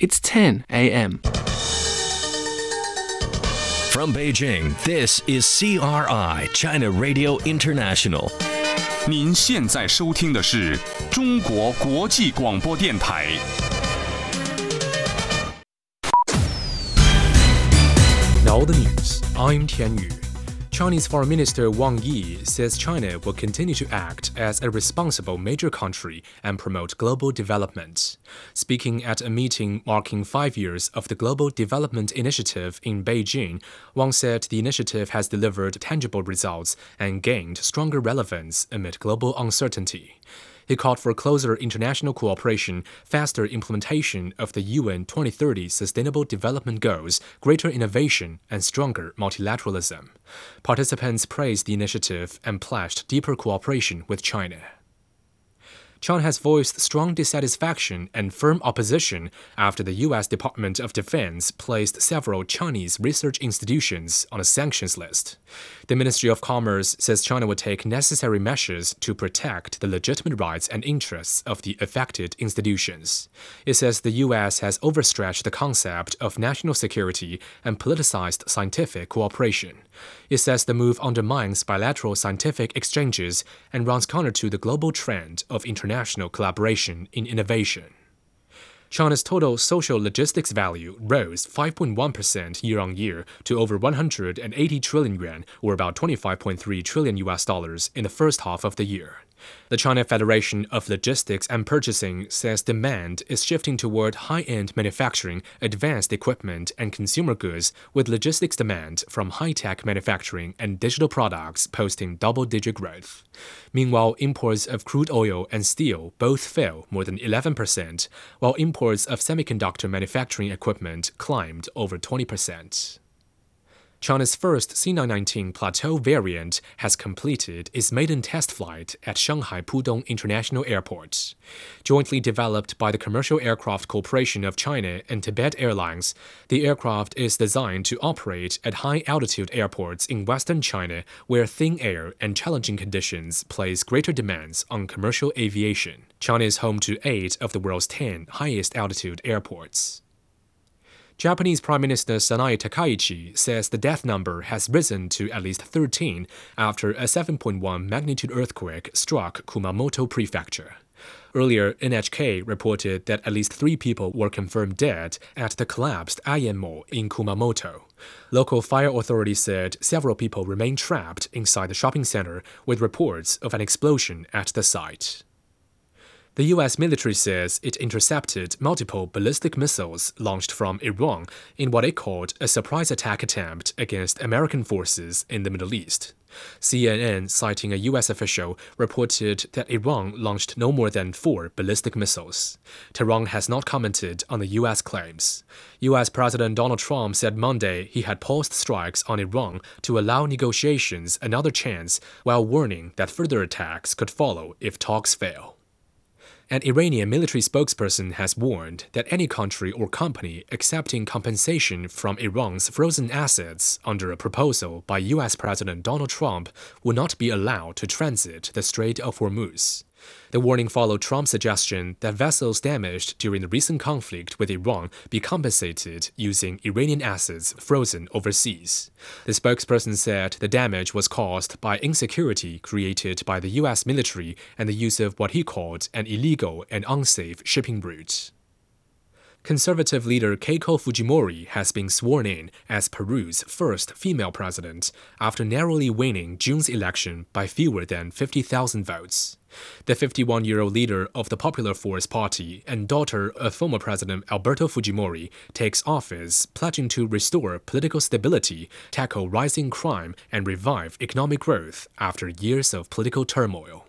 It's 10 a.m. From Beijing, this is CRI, China Radio International. 您现在收听的是中国国际广播电台。 Now the news. I'm Tian Yu. Chinese Foreign Minister Wang Yi says China will continue to act as a responsible major country and promote global development. Speaking at a meeting marking 5 years of the Global Development Initiative in Beijing, Wang said the initiative has delivered tangible results and gained stronger relevance amid global uncertainty. He called for closer international cooperation, faster implementation of the UN 2030 Sustainable Development Goals, greater innovation, and stronger multilateralism. Participants praised the initiative and pledged deeper cooperation with China. China has voiced strong dissatisfaction and firm opposition after the U.S. Department of Defense placed several Chinese research institutions on a sanctions list. The Ministry of Commerce says China will take necessary measures to protect the legitimate rights and interests of the affected institutions. It says the U.S. has overstretched the concept of national security and politicized scientific cooperation. It says the move undermines bilateral scientific exchanges and runs counter to the global trend of international collaboration in innovation. China's total social logistics value rose 5.1% year-on-year to over 180 trillion yuan, or about $25.3 trillion in the first half of the year. The China Federation of Logistics and Purchasing says demand is shifting toward high-end manufacturing, advanced equipment, and consumer goods, with logistics demand from high-tech manufacturing and digital products posting double-digit growth. Meanwhile, imports of crude oil and steel both fell more than 11%, while imports of semiconductor manufacturing equipment climbed over 20%. China's first C919 Plateau variant has completed its maiden test flight at Shanghai Pudong International Airport. Jointly developed by the Commercial Aircraft Corporation of China and Tibet Airlines, the aircraft is designed to operate at high-altitude airports in western China where thin air and challenging conditions place greater demands on commercial aviation. China is home to 8 of the world's 10 highest-altitude airports. Japanese Prime Minister Sanae Takaichi says the death number has risen to at least 13 after a 7.1 magnitude earthquake struck Kumamoto Prefecture. Earlier, NHK reported that at least 3 people were confirmed dead at the collapsed Ayan Mall in Kumamoto. Local fire authorities said several people remain trapped inside the shopping center, with reports of an explosion at the site. The U.S. military says it intercepted multiple ballistic missiles launched from Iran in what it called a surprise attack attempt against American forces in the Middle East. CNN, citing a U.S. official, reported that Iran launched no more than 4 ballistic missiles. Tehran has not commented on the U.S. claims. U.S. President Donald Trump said Monday he had paused strikes on Iran to allow negotiations another chance, while warning that further attacks could follow if talks fail. An Iranian military spokesperson has warned that any country or company accepting compensation from Iran's frozen assets under a proposal by U.S. President Donald Trump will not be allowed to transit the Strait of Hormuz. The warning followed Trump's suggestion that vessels damaged during the recent conflict with Iran be compensated using Iranian assets frozen overseas. The spokesperson said the damage was caused by insecurity created by the U.S. military and the use of what he called an illegal and unsafe shipping route. Conservative leader Keiko Fujimori has been sworn in as Peru's first female president after narrowly winning June's election by fewer than 50,000 votes. The 51-year-old leader of the Popular Force Party and daughter of former President Alberto Fujimori takes office pledging to restore political stability, tackle rising crime, and revive economic growth after years of political turmoil.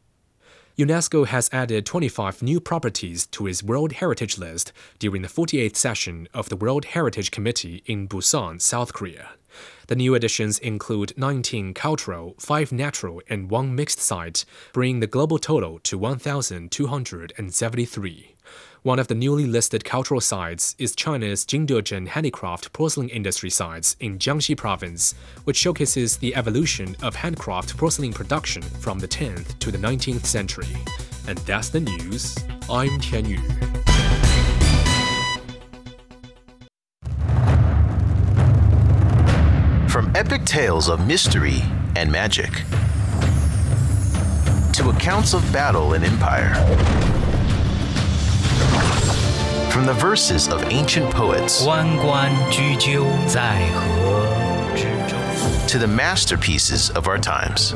UNESCO has added 25 new properties to its World Heritage List during the 48th session of the World Heritage Committee in Busan, South Korea. The new additions include 19 cultural, 5 natural, and 1 mixed sites, bringing the global total to 1,273. One of the newly listed cultural sites is China's Jingdezhen Handicraft Porcelain Industry sites in Jiangxi Province, which showcases the evolution of handcraft porcelain production from the 10th to the 19th century. And that's the news. I'm Tian Yu. epic tales of mystery and magic, to accounts of battle and empire. From the verses of ancient poets 关关雎鸠，在河之洲 to the masterpieces of our times.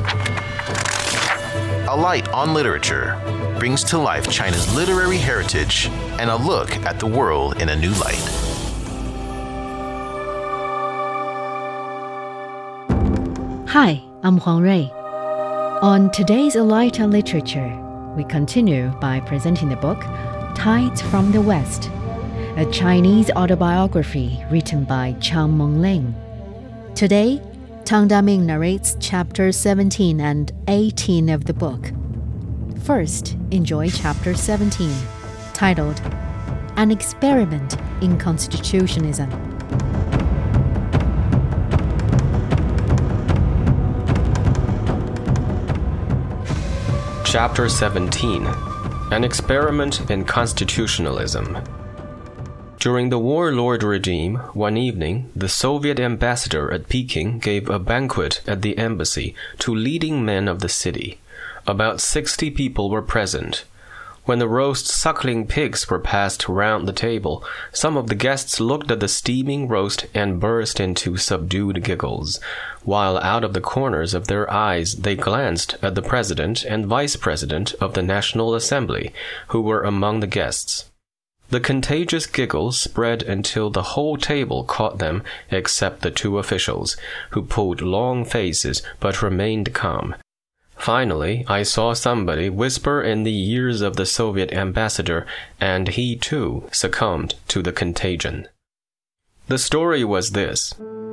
A Light on Literature brings to life China's literary heritage and a look at the world in a new light. Hi, I'm Huang Rui. On today's A Light on Literature, we continue by presenting the book Tides from the West, a Chinese autobiography written by Chang Mengling. Today, Tang Daming narrates chapters 17 and 18 of the book. First, enjoy chapter 17, titled An Experiment in Constitutionalism. Chapter 17, An Experiment in Constitutionalism. During the warlord regime, one evening, the Soviet ambassador at Peking gave a banquet at the embassy to leading men of the city. About 60 people were present. When the roast suckling pigs were passed round the table, some of the guests looked at the steaming roast and burst into subdued giggles, while out of the corners of their eyes they glanced at the president and vice president of the National Assembly, who were among the guests. The contagious giggles spread until the whole table caught them except the two officials, who pulled long faces but remained calm. Finally, I saw somebody whisper in the ears of the Soviet ambassador, and he too succumbed to the contagion. The story was this.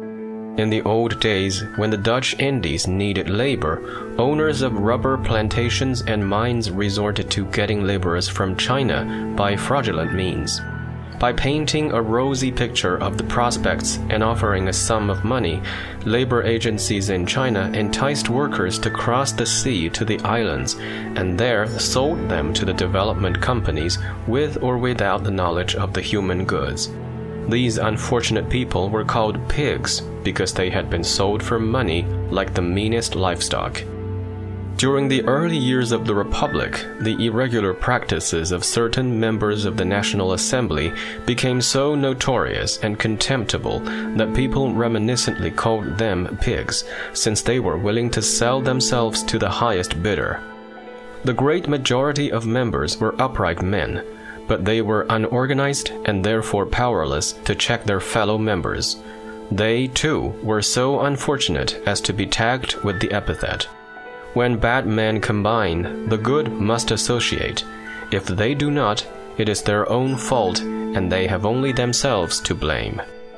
In the old days, when the Dutch Indies needed labor, owners of rubber plantations and mines resorted to getting laborers from China by fraudulent means. By painting a rosy picture of the prospects and offering a sum of money, labor agencies in China enticed workers to cross the sea to the islands and there sold them to the development companies with or without the knowledge of the human goods. These unfortunate people were called pigs because they had been sold for money like the meanest livestock. During the early years of the Republic, the irregular practices of certain members of the National Assembly became so notorious and contemptible that people reminiscently called them pigs, since they were willing to sell themselves to the highest bidder. The great majority of members were upright men, but they were unorganized and therefore powerless to check their fellow members. They, too, were so unfortunate as to be tagged with the epithet. When bad men combine, the good must associate. If they do not, it is their own fault, and they have only themselves to blame.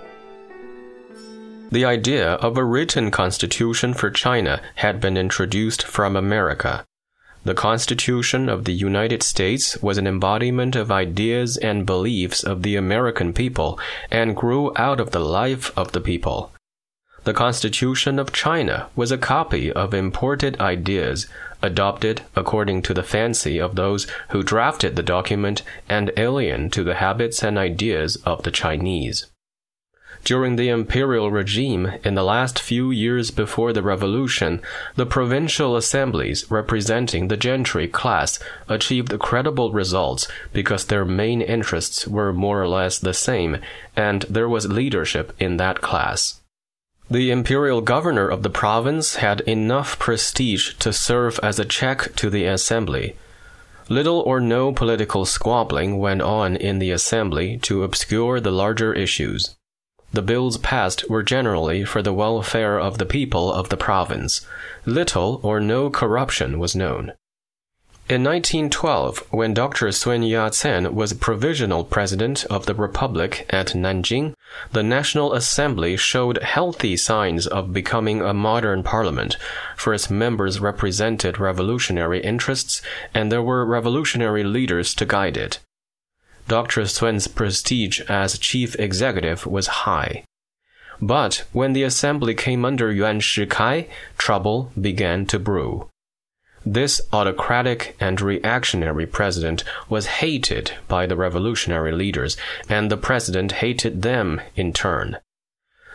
The idea of a written constitution for China had been introduced from America. The Constitution of the United States was an embodiment of ideas and beliefs of the American people and grew out of the life of the people. The Constitution of China was a copy of imported ideas, adopted according to the fancy of those who drafted the document and alien to the habits and ideas of the Chinese. During the imperial regime, in the last few years before the revolution, the provincial assemblies representing the gentry class achieved credible results because their main interests were more or less the same, and there was leadership in that class. The imperial governor of the province had enough prestige to serve as a check to the assembly. Little or no political squabbling went on in the assembly to obscure the larger issues. The bills passed were generally for the welfare of the people of the province. Little or no corruption was known. In 1912, when Dr. Sun Yat-sen was provisional president of the Republic at Nanjing, the National Assembly showed healthy signs of becoming a modern parliament, for its members represented revolutionary interests, and there were revolutionary leaders to guide it. Dr. Sun's prestige as chief executive was high. But when the assembly came under Yuan Shikai, trouble began to brew. This autocratic and reactionary president was hated by the revolutionary leaders, and the president hated them in turn.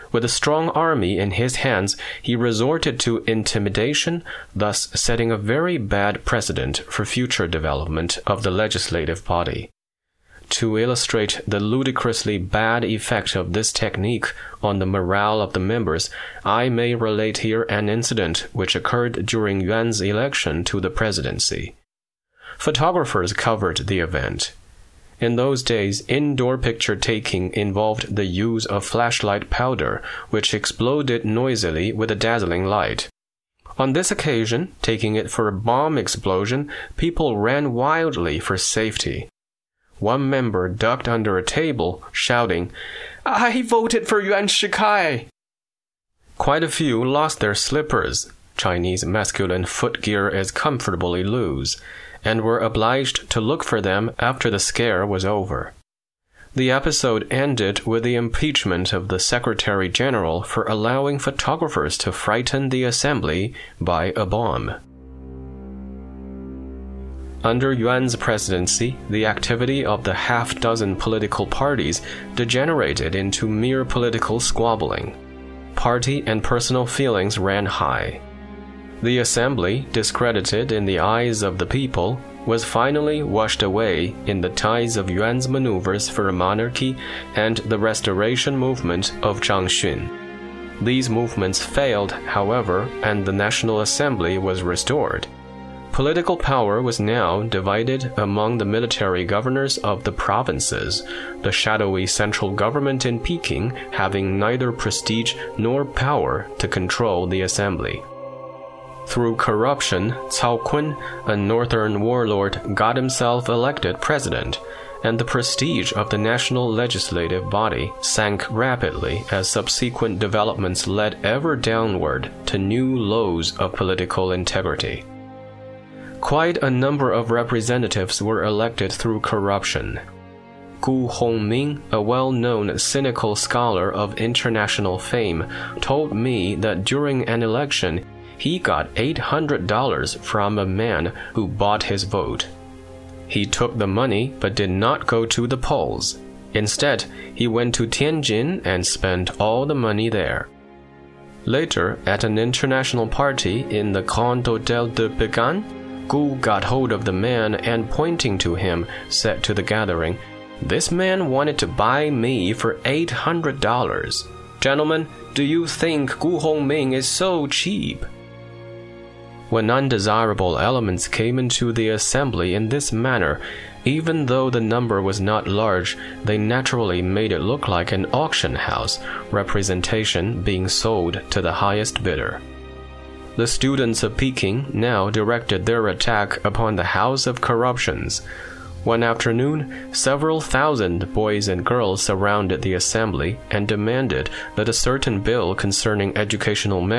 With a strong army in his hands, he resorted to intimidation, thus setting a very bad precedent for future development of the legislative body. To illustrate the ludicrously bad effect of this technique on the morale of the members, I may relate here an incident which occurred during Yuan's election to the presidency. Photographers covered the event. In those days, indoor picture taking involved the use of flashlight powder, which exploded noisily with a dazzling light. On this occasion, taking it for a bomb explosion, people ran wildly for safety. One member ducked under a table, shouting, "I voted for Yuan Shikai!" Quite a few lost their slippers. Chinese masculine footgear is comfortably loose, and were obliged to look for them after the scare was over. The episode ended with the impeachment of the Secretary General for allowing photographers to frighten the assembly by a bomb. Under Yuan's presidency, the activity of the half-dozen political parties degenerated into mere political squabbling. Party and personal feelings ran high. The assembly, discredited in the eyes of the people, was finally washed away in the tides of Yuan's maneuvers for a monarchy and the restoration movement of Zhang Xun. These movements failed, however, and the National Assembly was restored. Political power was now divided among the military governors of the provinces, the shadowy central government in Peking having neither prestige nor power to control the assembly. Through corruption, Cao Kun, a northern warlord, got himself elected president, and the prestige of the national legislative body sank rapidly as subsequent developments led ever downward to new lows of political integrity. Quite a number of representatives were elected through corruption. Gu Hongming, a well-known cynical scholar of international fame, told me that during an election, he got $800 from a man who bought his vote. He took the money but did not go to the polls. Instead, he went to Tianjin and spent all the money there. Later, at an international party in the Grand Hôtel de Pékin, Gu got hold of the man and, pointing to him, said to the gathering, "This man wanted to buy me for $800. Gentlemen, do you think Gu Hongming is so cheap?" When undesirable elements came into the assembly in this manner, even though the number was not large, they naturally made it look like an auction house, representation being sold to the highest bidder. The students of Peking now directed their attack upon the House of Corruptions. One afternoon, several thousand boys and girls surrounded the assembly and demanded that a certain bill concerning educational measures